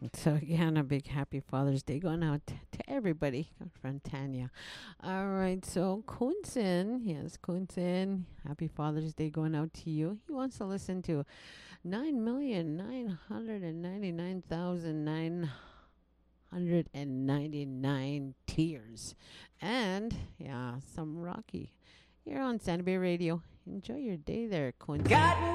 So again, a big happy Father's Day going out to everybody from Tanya. All right, so Kunsin, yes, Kunsin, happy Father's Day going out to you. He wants to listen to 9,999,999 tears, and yeah, some Rocky here on Santa Bay Radio. Enjoy your day there, Kunsin.